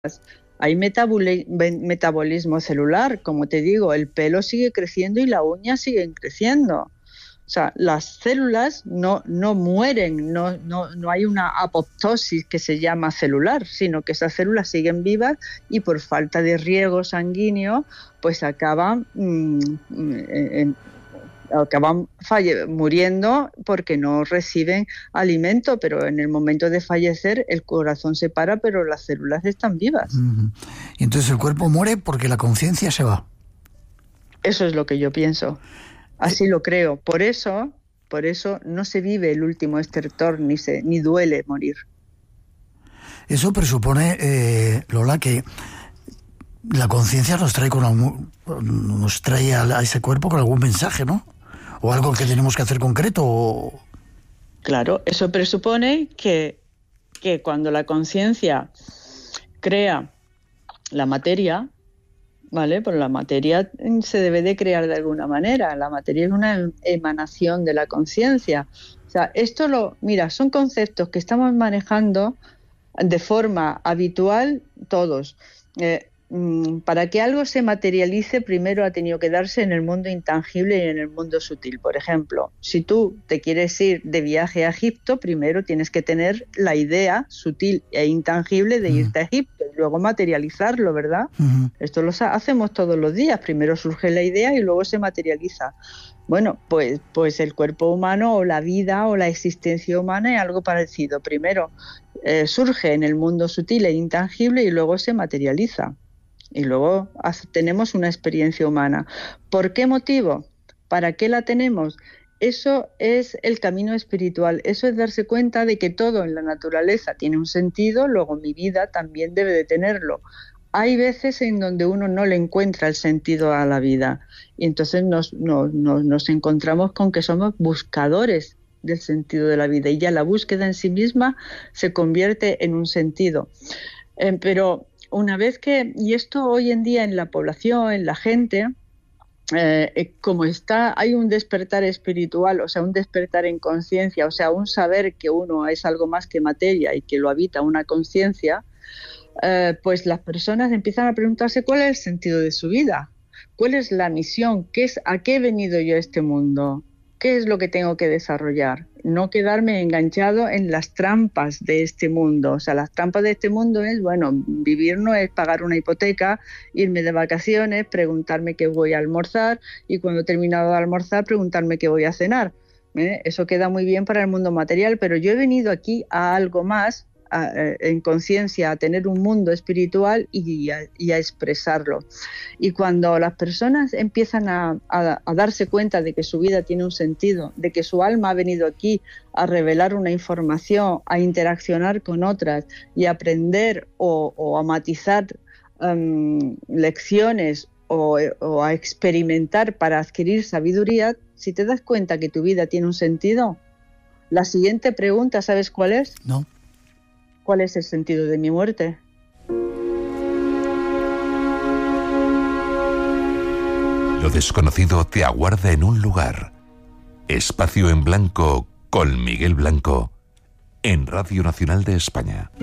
Hay metabolismo celular, como te digo, el pelo sigue creciendo y las uñas siguen creciendo. O sea, las células no mueren, no hay una apoptosis que se llama celular, sino que esas células siguen vivas y por falta de riego sanguíneo, pues acaban muriendo porque no reciben alimento, pero en el momento de fallecer el corazón se para, pero las células están vivas. Uh-huh. Y entonces el cuerpo muere porque la conciencia se va. Eso es lo que yo pienso. Así lo creo. Por eso no se vive el último estertor ni duele morir. Eso presupone, Lola, que la conciencia nos trae a ese cuerpo con algún mensaje, ¿no? O algo que tenemos que hacer concreto. Claro, eso presupone que cuando la conciencia crea la materia, ¿vale? Pues la materia se debe de crear de alguna manera. La materia es una emanación de la conciencia. O sea, mira, son conceptos que estamos manejando de forma habitual todos. Para que algo se materialice, primero ha tenido que darse en el mundo intangible y en el mundo sutil. Por ejemplo, si tú te quieres ir de viaje a Egipto, primero tienes que tener la idea sutil e intangible de irte a Egipto y luego materializarlo, ¿verdad? Uh-huh. Esto lo hacemos todos los días. Primero surge la idea y luego se materializa. Bueno, pues el cuerpo humano o la vida o la existencia humana es algo parecido. Primero surge en el mundo sutil e intangible y luego se materializa. Y luego tenemos una experiencia humana. ¿Por qué motivo? ¿Para qué la tenemos? Eso es el camino espiritual. Eso es darse cuenta de que todo en la naturaleza tiene un sentido, luego mi vida también debe de tenerlo. Hay veces en donde uno no le encuentra el sentido a la vida y entonces nos encontramos con que somos buscadores del sentido de la vida y ya la búsqueda en sí misma se convierte en un sentido. Pero una vez y esto hoy en día en la población, en la gente, como hay un despertar espiritual, o sea, un despertar en conciencia, o sea, un saber que uno es algo más que materia y que lo habita una conciencia, pues las personas empiezan a preguntarse cuál es el sentido de su vida, cuál es la misión, a qué he venido yo a este mundo, qué es lo que tengo que desarrollar. No quedarme enganchado en las trampas de este mundo. O sea, las trampas de este mundo es, vivir no es pagar una hipoteca, irme de vacaciones, preguntarme qué voy a almorzar y cuando he terminado de almorzar preguntarme qué voy a cenar. Eso queda muy bien para el mundo material, pero yo he venido aquí a algo más, en conciencia, a tener un mundo espiritual y a expresarlo. Y cuando las personas empiezan a darse cuenta de que su vida tiene un sentido, de que su alma ha venido aquí a revelar una información, a interaccionar con otras y a aprender o a matizar lecciones o a experimentar para adquirir sabiduría, si te das cuenta que tu vida tiene un sentido, la siguiente pregunta, ¿sabes cuál es? No. ¿Cuál es el sentido de mi muerte? Lo desconocido te aguarda en un lugar. Espacio en Blanco con Miguel Blanco en Radio Nacional de España.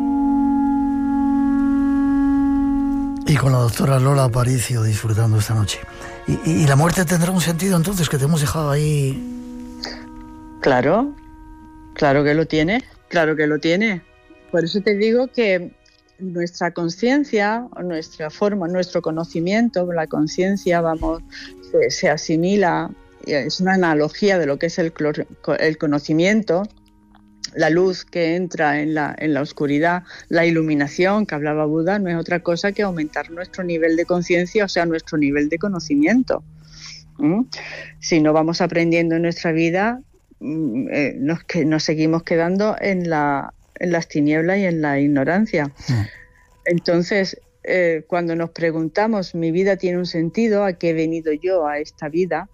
Y con la doctora Lola Aparicio disfrutando esta noche. ¿Y la muerte tendrá un sentido entonces que te hemos dejado ahí? Claro que lo tiene, claro que lo tiene. Por eso te digo que nuestra conciencia, nuestra forma, nuestro conocimiento, la conciencia, se asimila, es una analogía de lo que es el conocimiento, la luz que entra en la oscuridad, la iluminación que hablaba Buda, no es otra cosa que aumentar nuestro nivel de conciencia, o sea, nuestro nivel de conocimiento. Si no vamos aprendiendo en nuestra vida, nos seguimos quedando en las tinieblas y en la ignorancia. Entonces, cuando nos preguntamos, ¿mi vida tiene un sentido? ¿A qué he venido yo a esta vida?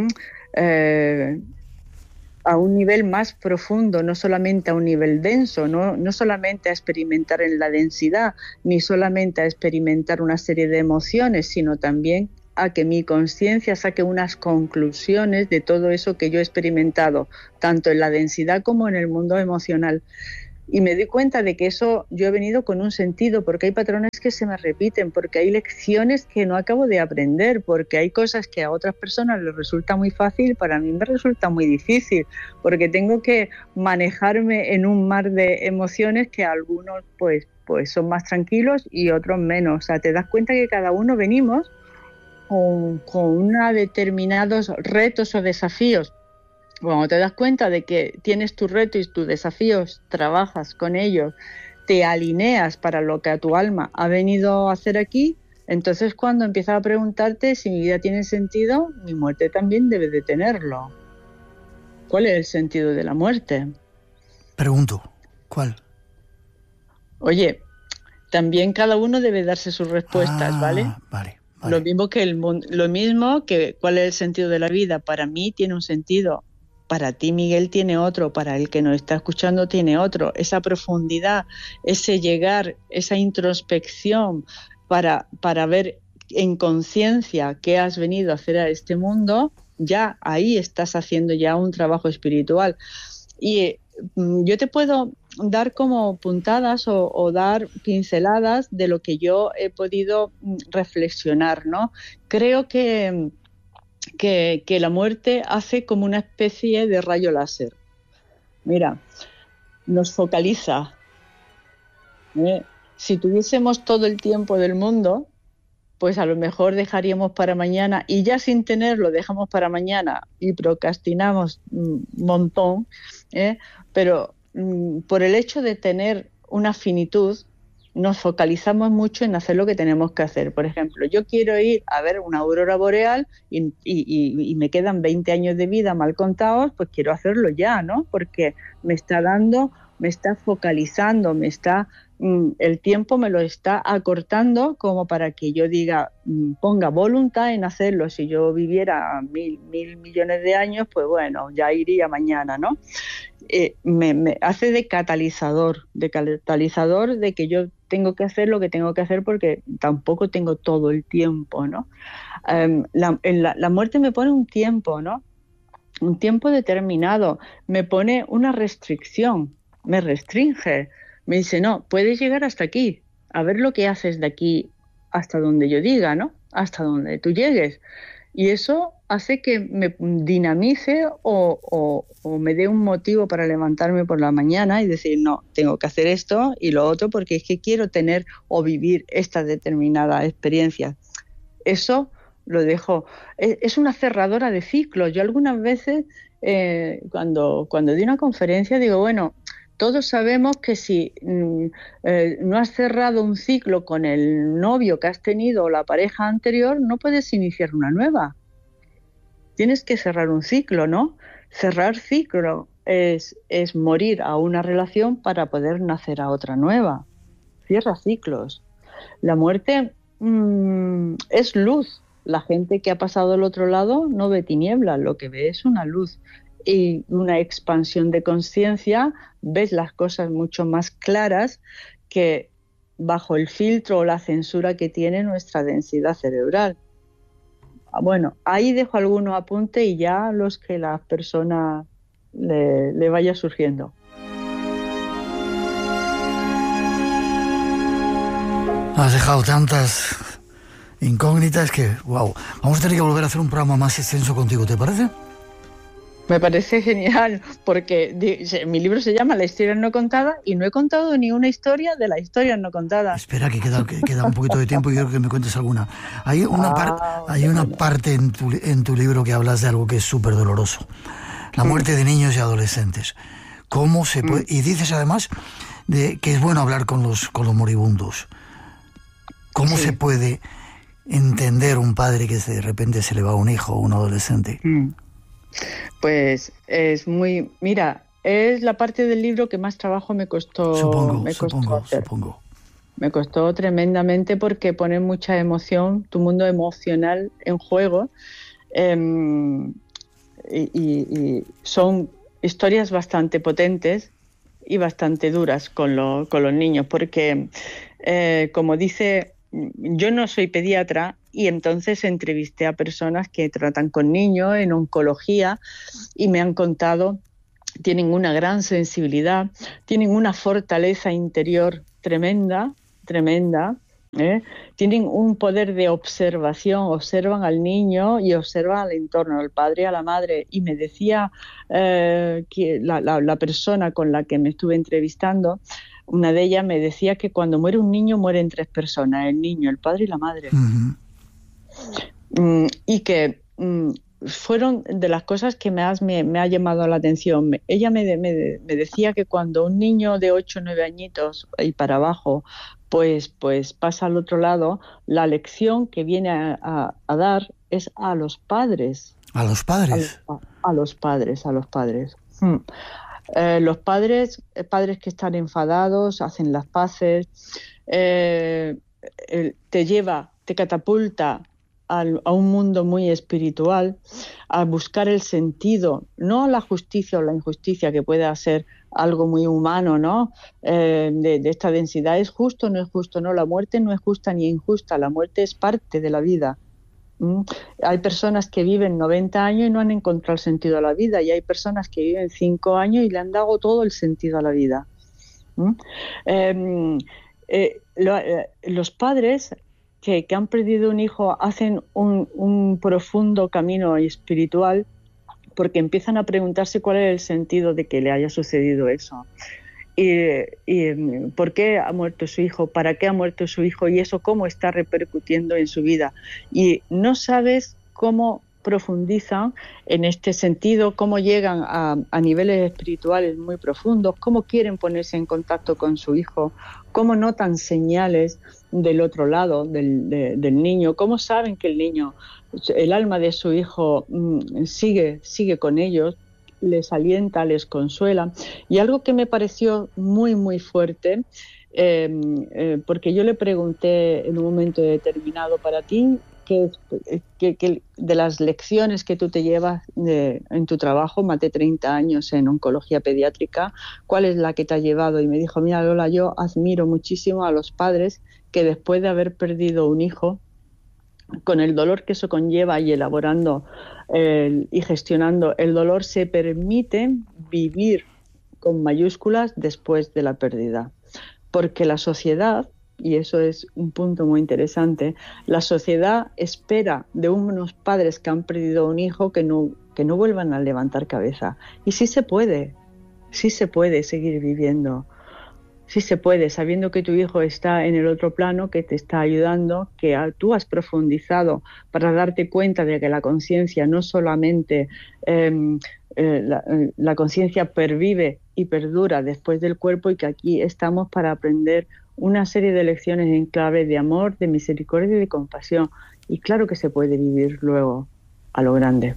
A un nivel más profundo, no solamente a un nivel denso, no solamente a experimentar en la densidad, ni solamente a experimentar una serie de emociones, sino también a que mi conciencia saque unas conclusiones de todo eso que yo he experimentado, tanto en la densidad como en el mundo emocional. Y me di cuenta de que eso yo he venido con un sentido, porque hay patrones que se me repiten, porque hay lecciones que no acabo de aprender, porque hay cosas que a otras personas les resulta muy fácil, para mí me resulta muy difícil, porque tengo que manejarme en un mar de emociones que algunos pues son más tranquilos y otros menos. O sea, te das cuenta que cada uno venimos con una determinados retos o desafíos. Cuando te das cuenta de que tienes tus retos y tus desafíos, trabajas con ellos, te alineas para lo que a tu alma ha venido a hacer aquí, entonces cuando empiezas a preguntarte si mi vida tiene sentido, mi muerte también debe de tenerlo. ¿Cuál es el sentido de la muerte? Pregunto, ¿cuál? Oye, también cada uno debe darse sus respuestas, ¿vale? Vale. Lo mismo que cuál es el sentido de la vida. Para mí tiene un sentido, para ti, Miguel, tiene otro, para el que nos está escuchando tiene otro. Esa profundidad, ese llegar, esa introspección para ver en conciencia qué has venido a hacer a este mundo, ya ahí estás haciendo ya un trabajo espiritual. Y yo te puedo dar como puntadas o dar pinceladas de lo que yo he podido reflexionar, ¿no? Creo que la muerte hace como una especie de rayo láser. Mira, nos focaliza. Si tuviésemos todo el tiempo del mundo, pues a lo mejor dejaríamos para mañana, y ya sin tenerlo dejamos para mañana y procrastinamos un montón, pero por el hecho de tener una finitud, nos focalizamos mucho en hacer lo que tenemos que hacer. Por ejemplo, yo quiero ir a ver una aurora boreal y me quedan 20 años de vida mal contados, pues quiero hacerlo ya, ¿no? Porque me está focalizando, el tiempo me lo está acortando como para que yo diga, ponga voluntad en hacerlo. Si yo viviera mil millones de años, pues bueno, ya iría mañana, ¿no? Me hace de catalizador de que yo tengo que hacer lo que tengo que hacer porque tampoco tengo todo el tiempo, ¿no? La muerte me pone un tiempo, ¿no? Un tiempo determinado, me pone una restricción, me restringe, me dice, no, puedes llegar hasta aquí, a ver lo que haces de aquí hasta donde yo diga, ¿no? Hasta donde tú llegues. Y eso hace que me dinamice o me dé un motivo para levantarme por la mañana y decir, no, tengo que hacer esto y lo otro porque es que quiero tener o vivir esta determinada experiencia. Eso lo dejo. Es una cerradora de ciclos. Yo algunas veces, cuando doy una conferencia, digo, bueno, todos sabemos que si no has cerrado un ciclo con el novio que has tenido o la pareja anterior, no puedes iniciar una nueva. Tienes que cerrar un ciclo, ¿no? Cerrar ciclo es morir a una relación para poder nacer a otra nueva. Cierra ciclos. La muerte es luz. La gente que ha pasado al otro lado no ve tinieblas, lo que ve es una luz. Y una expansión de conciencia, ves las cosas mucho más claras que bajo el filtro o la censura que tiene nuestra densidad cerebral. Bueno, ahí dejo algunos apuntes y ya los que las personas le vaya surgiendo. Has dejado tantas incógnitas que, wow, vamos a tener que volver a hacer un programa más extenso contigo, ¿te parece? Me parece genial, porque mi libro se llama La historia no contada y no he contado ni una historia de la historia no contada. Espera, que queda un poquito de tiempo y quiero que me cuentes alguna. Hay una parte en tu libro que hablas de algo que es súper doloroso. La muerte de niños y adolescentes. ¿Cómo se puede? Y dices además que es bueno hablar con los moribundos. ¿Cómo se puede entender un padre que de repente se le va un hijo o un adolescente? Pues es muy... Mira, es la parte del libro que más trabajo me costó hacer. Supongo. Me costó tremendamente porque pone mucha emoción, tu mundo emocional en juego. Y son historias bastante potentes y bastante duras con los niños, porque, como dice, yo no soy pediatra y entonces entrevisté a personas que tratan con niños en oncología y me han contado tienen una gran sensibilidad, tienen una fortaleza interior tremenda, tremenda, tienen un poder de observación, observan al niño y observan al entorno, al padre y a la madre. Y me decía que la persona con la que me estuve entrevistando, una de ellas me decía que cuando muere un niño mueren 3 personas, el niño, el padre y la madre. Y que fueron de las cosas que me ha llamado la atención. Ella me decía que cuando un niño de 8 o 9 añitos y para abajo pues pasa al otro lado, la lección que viene a dar es a los padres. ¿A los padres? A los padres. Los padres que están enfadados, hacen las paces, te catapulta a un mundo muy espiritual, a buscar el sentido, no la justicia o la injusticia, que pueda ser algo muy humano, ¿no? De esta densidad. ¿Es justo? ¿No es justo? No, la muerte no es justa ni injusta, la muerte es parte de la vida. Hay personas que viven 90 años y no han encontrado el sentido a la vida, y hay personas que viven 5 años y le han dado todo el sentido a la vida. Los padres que han perdido un hijo hacen un profundo camino espiritual, porque empiezan a preguntarse cuál es el sentido de que le haya sucedido eso. Y por qué ha muerto su hijo, para qué ha muerto su hijo, y eso cómo está repercutiendo en su vida. Y no sabes cómo profundizan en este sentido, cómo llegan a niveles espirituales muy profundos, cómo quieren ponerse en contacto con su hijo, cómo notan señales del otro lado del niño, cómo saben que el alma de su hijo sigue con ellos, les alienta, les consuela. Y algo que me pareció muy, muy fuerte, porque yo le pregunté en un momento determinado, para ti, que de las lecciones que tú te llevas en tu trabajo, más de 30 años en oncología pediátrica, ¿cuál es la que te ha llevado? Y me dijo, mira, Lola, yo admiro muchísimo a los padres que después de haber perdido un hijo, con el dolor que eso conlleva y elaborando y gestionando el dolor, se permiten vivir con mayúsculas después de la pérdida. Porque la sociedad, y eso es un punto muy interesante, la sociedad espera de unos padres que han perdido un hijo que no vuelvan a levantar cabeza. Y sí se puede seguir viviendo. Sí se puede, sabiendo que tu hijo está en el otro plano, que te está ayudando, que tú has profundizado para darte cuenta de que la conciencia no solamente, la conciencia pervive y perdura después del cuerpo, y que aquí estamos para aprender una serie de lecciones en clave de amor, de misericordia y de compasión. Y claro que se puede vivir luego a lo grande.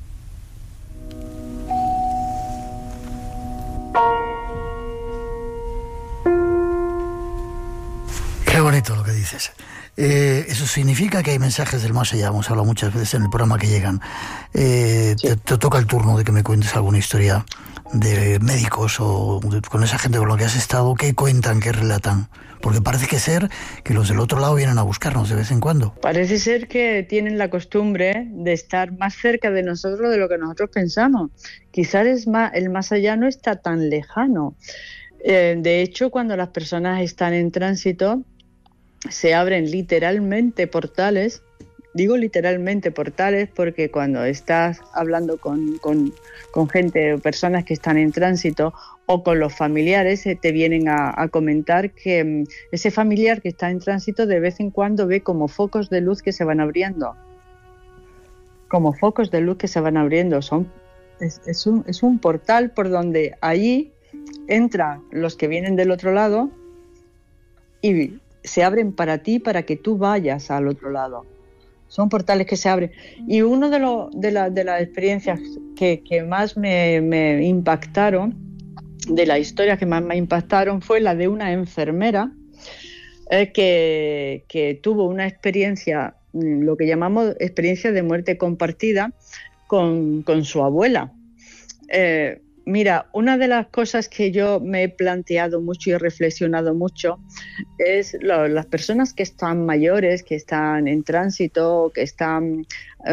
Qué bonito lo que dices. Eso significa que hay mensajes del más allá. Hemos hablado muchas veces en el programa que llegan. Sí. Te toca el turno de que me cuentes alguna historia de médicos o con esa gente con la que has estado. ¿Qué cuentan, qué relatan? Porque parece que los del otro lado vienen a buscarnos de vez en cuando. Parece ser que tienen la costumbre de estar más cerca de nosotros de lo que nosotros pensamos. Quizás el más allá no está tan lejano. De hecho, cuando las personas están en tránsito, se abren literalmente portales. Digo literalmente portales porque cuando estás hablando con gente o personas que están en tránsito o con los familiares, te vienen a comentar que ese familiar que está en tránsito de vez en cuando ve como focos de luz que se van abriendo. Como focos de luz que se van abriendo. Es un portal por donde allí entran los que vienen del otro lado y se abren para ti, para que tú vayas al otro lado. Son portales que se abren. Y uno de las experiencias que más me impactaron, de las historias que más me impactaron, fue la de una enfermera que tuvo una experiencia, lo que llamamos experiencia de muerte compartida, con su abuela. Mira, una de las cosas que yo me he planteado mucho y he reflexionado mucho es las personas que están mayores, que están en tránsito, que están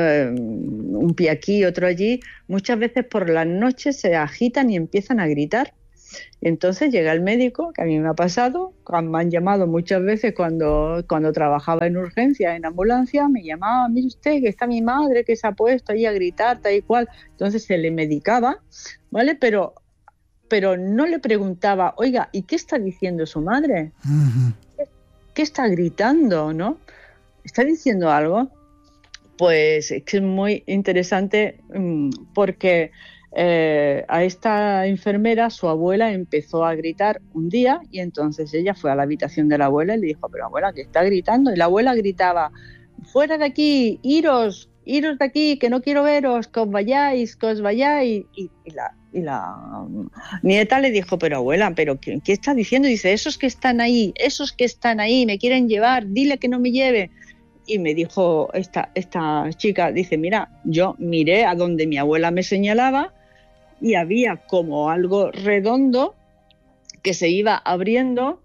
un pie aquí, otro allí, muchas veces por las noches se agitan y empiezan a gritar. Entonces llega el médico, que a mí me ha pasado, me han llamado muchas veces cuando trabajaba en urgencia, en ambulancia, me llamaba, mire usted que está mi madre que se ha puesto ahí a gritar, tal y cual. Entonces se le medicaba, ¿vale? Pero no le preguntaba, oiga, ¿y qué está diciendo su madre? Ujú. ¿Qué está gritando, no? ¿Está diciendo algo? Pues es que es muy interesante porque a esta enfermera su abuela empezó a gritar un día y entonces ella fue a la habitación de la abuela y le dijo, pero abuela, ¿qué está gritando? Y la abuela gritaba, fuera de aquí, iros de aquí, que no quiero veros, que os vayáis. Y la nieta le dijo, pero abuela, ¿pero qué está diciendo? Y dice, esos que están ahí, me quieren llevar, dile que no me lleve. Y me dijo esta chica, dice, mira, yo miré a donde mi abuela me señalaba y había como algo redondo que se iba abriendo.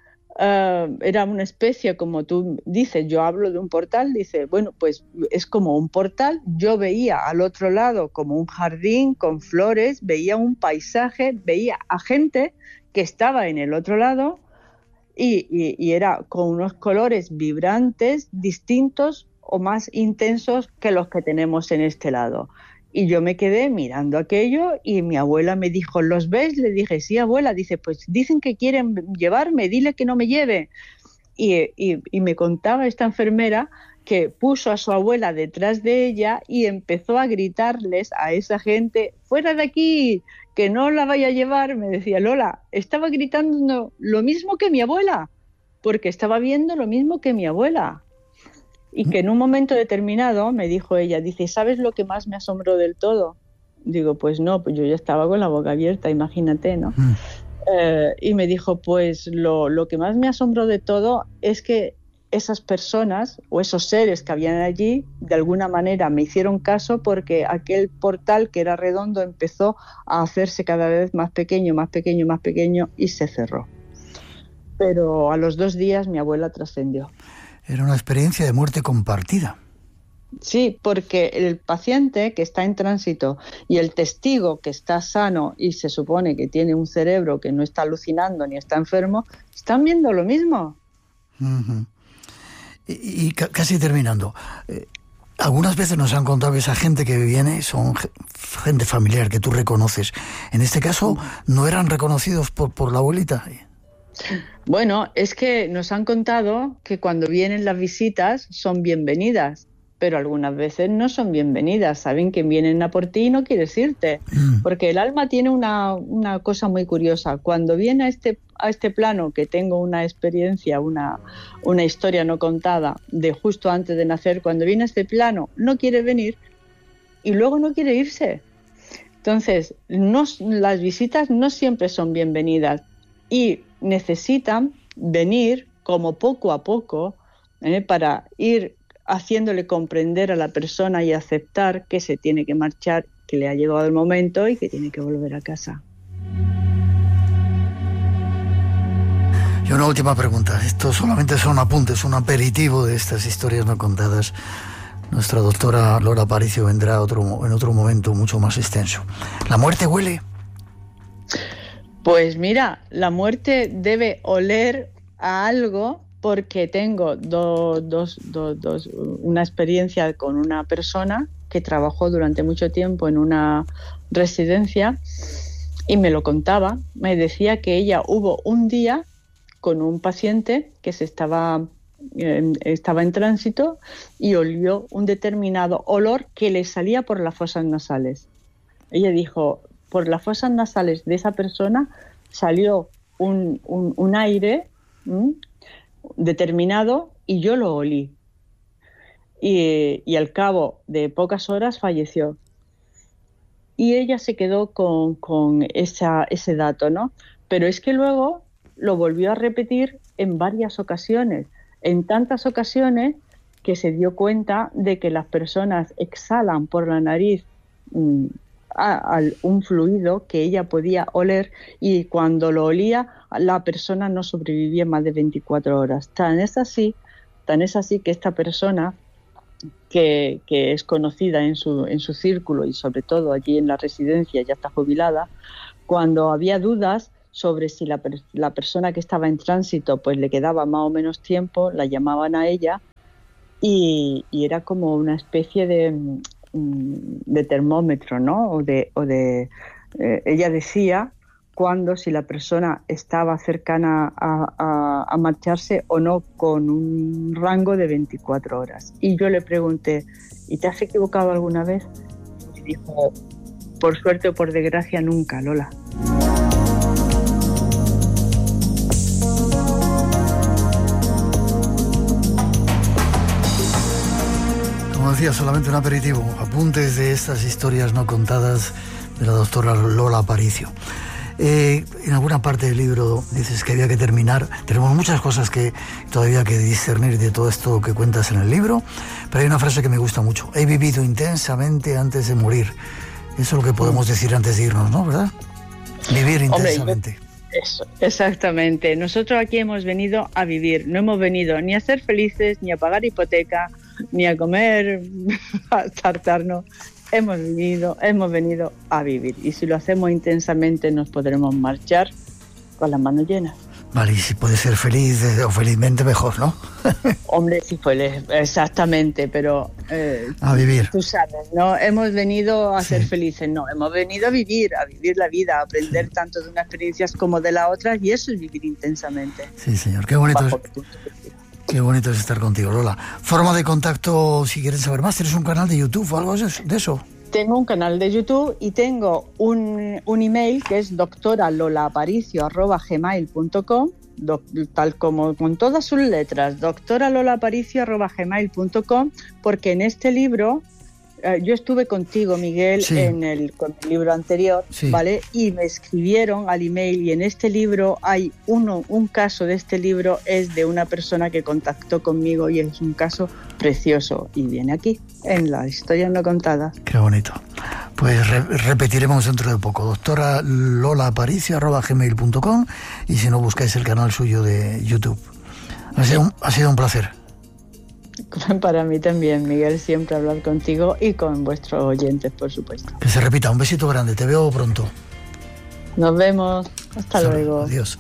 Era una especie, como tú dices, yo hablo de un portal, dice, bueno, pues es como un portal. Yo veía al otro lado como un jardín con flores, veía un paisaje, veía a gente que estaba en el otro lado y era con unos colores vibrantes, distintos o más intensos que los que tenemos en este lado. Y yo me quedé mirando aquello y mi abuela me dijo, ¿los ves? Le dije, sí, abuela. Dice, pues dicen que quieren llevarme, dile que no me lleve. Y me contaba esta enfermera que puso a su abuela detrás de ella y empezó a gritarles a esa gente, fuera de aquí, que no la vaya a llevar. Me decía, Lola, estaba gritando lo mismo que mi abuela, porque estaba viendo lo mismo que mi abuela. Y que en un momento determinado me dijo ella, dice, ¿sabes lo que más me asombró del todo? Digo, pues no, pues yo ya estaba con la boca abierta, imagínate, ¿no? Y me dijo, pues lo que más me asombró de todo es que esas personas o esos seres que habían allí, de alguna manera me hicieron caso porque aquel portal que era redondo empezó a hacerse cada vez más pequeño, más pequeño, más pequeño y se cerró. Pero a los 2 días mi abuela trascendió. Era una experiencia de muerte compartida. Sí, porque el paciente que está en tránsito y el testigo que está sano y se supone que tiene un cerebro que no está alucinando ni está enfermo, están viendo lo mismo. Uh-huh. Y casi terminando, algunas veces nos han contado que esa gente que viene son gente familiar que tú reconoces. En este caso, ¿no eran reconocidos por la abuelita? Bueno, es que nos han contado que cuando vienen las visitas son bienvenidas, pero algunas veces no son bienvenidas. Saben que vienen a por ti y no quieres irte, porque el alma tiene una cosa muy curiosa. Cuando viene a este plano, que tengo una experiencia, una historia no contada de justo antes de nacer, cuando viene a este plano no quiere venir y luego no quiere irse. Entonces, las visitas no siempre son bienvenidas y necesitan venir como poco a poco para ir haciéndole comprender a la persona y aceptar que se tiene que marchar, que le ha llegado el momento y que tiene que volver a casa. Y una última pregunta. Esto solamente son apuntes, un aperitivo de estas historias no contadas. Nuestra doctora Lola Aparicio vendrá en otro momento mucho más extenso. ¿La muerte huele? Pues mira, la muerte debe oler a algo porque tengo una experiencia con una persona que trabajó durante mucho tiempo en una residencia y me lo contaba. Me decía que ella hubo un día con un paciente que estaba en tránsito y olió un determinado olor que le salía por las fosas nasales. Ella dijo, por las fosas nasales de esa persona salió un aire determinado y yo lo olí. Y al cabo de pocas horas falleció. Y ella se quedó con ese dato, ¿no? Pero es que luego lo volvió a repetir en varias ocasiones, en tantas ocasiones que se dio cuenta de que las personas exhalan por la nariz un fluido que ella podía oler, y cuando lo olía la persona no sobrevivía más de 24 horas. Tan es así que esta persona, que es conocida en su círculo y sobre todo allí en la residencia, ya está jubilada, cuando había dudas sobre si la persona que estaba en tránsito pues le quedaba más o menos tiempo, la llamaban a ella y era como una especie de termómetro, ¿no? Ella decía si la persona estaba cercana a marcharse o no, con un rango de 24 horas. Y yo le pregunté, ¿y te has equivocado alguna vez? Y dijo, por suerte o por desgracia, nunca, Lola. Como decía, solamente un aperitivo. Apuntes de estas historias no contadas de la doctora Lola Aparicio. En alguna parte del libro dices que había que terminar. Tenemos muchas cosas que todavía hay que discernir de todo esto que cuentas en el libro, pero hay una frase que me gusta mucho: he vivido intensamente antes de morir. Eso es lo que podemos decir antes de irnos, ¿no? ¿Verdad? Vivir intensamente. Eso, exactamente. Nosotros aquí hemos venido a vivir, no hemos venido ni a ser felices, ni a pagar hipoteca, ni a comer, a saltarnos. Hemos venido a vivir, y si lo hacemos intensamente nos podremos marchar con las manos llenas. Vale, y si puede ser feliz o felizmente, mejor, ¿no? Hombre, sí, exactamente, pero a vivir. Tú sabes, no hemos venido a ser felices, no, hemos venido a vivir la vida, a aprender tanto de unas experiencias como de las otras, y eso es vivir intensamente. Sí, señor, qué bonito es. Qué bonito es estar contigo, Lola. Forma de contacto, si quieres saber más, ¿tienes un canal de YouTube o algo de eso? Tengo un canal de YouTube y tengo un email que es doctoralolaaparicio@gmail.com, tal como con todas sus letras, doctoralolaaparicio@gmail.com, porque en este libro, yo estuve contigo, Miguel, con el libro anterior, ¿vale? Y me escribieron al email, y en este libro hay un caso de este libro, es de una persona que contactó conmigo y es un caso precioso, y viene aquí, en la historia no contada. Qué bonito. Pues repetiremos dentro de poco: doctoralolaaparicio@gmail.com, y si no, buscáis el canal suyo de YouTube. Ha sido un placer. Para mí también, Miguel, siempre hablar contigo y con vuestros oyentes, por supuesto. Que se repita. Un besito grande, te veo pronto. Nos vemos, hasta luego. Adiós.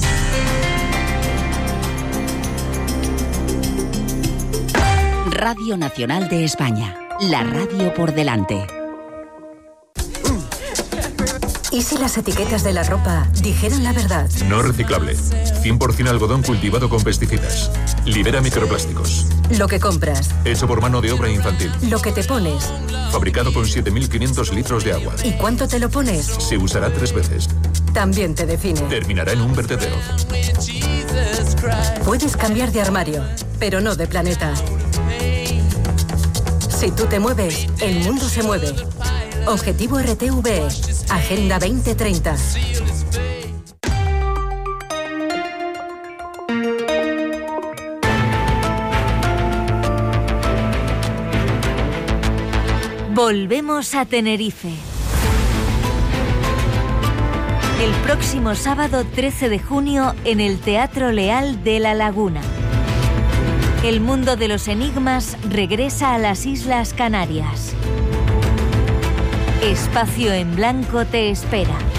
Radio Nacional de España, la radio por delante. ¿Y si las etiquetas de la ropa dijeran la verdad? No reciclable. 100% algodón cultivado con pesticidas. Libera microplásticos. Lo que compras. Hecho por mano de obra infantil. Lo que te pones. Fabricado con 7.500 litros de agua. ¿Y cuánto te lo pones? Se usará 3 veces. También te define. Terminará en un vertedero. Puedes cambiar de armario, pero no de planeta. Si tú te mueves, el mundo se mueve. Objetivo RTV, Agenda 2030. Volvemos a Tenerife. El próximo sábado 13 de junio en el Teatro Leal de La Laguna. El mundo de los enigmas regresa a las Islas Canarias. Espacio en Blanco te espera.